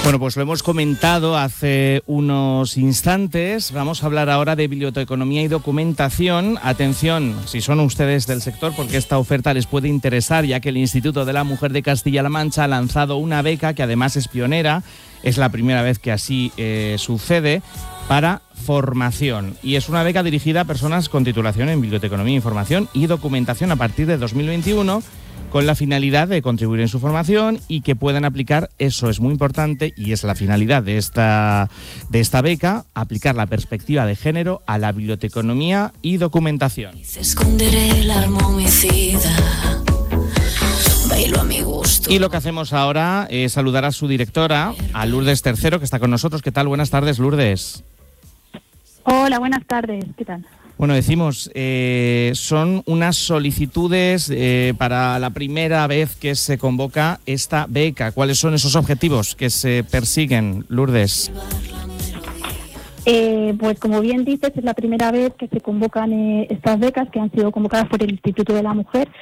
Bueno, pues lo hemos comentado hace unos instantes. Vamos a hablar ahora de biblioteconomía y documentación. Atención, si son ustedes del sector, porque esta oferta les puede interesar, ya que el Instituto de la Mujer de Castilla-La Mancha ha lanzado una beca que además es pionera. Es la primera vez que así sucede, para formación. Y es una beca dirigida a personas con titulación en biblioteconomía, información y documentación a partir de 2021, con la finalidad de contribuir en su formación y que puedan aplicar, eso es muy importante y es la finalidad de esta beca, aplicar la perspectiva de género a la biblioteconomía y documentación. Y lo que hacemos ahora es saludar a su directora, a Lourdes Tercero, que está con nosotros. ¿Qué tal? Buenas tardes, Lourdes. Hola, buenas tardes. ¿Qué tal? Bueno, decimos, son unas solicitudes para la primera vez que se convoca esta beca. ¿Cuáles son esos objetivos que se persiguen, Lourdes? Pues como bien dices, es la primera vez que se convocan estas becas que han sido convocadas por el Instituto de la Mujer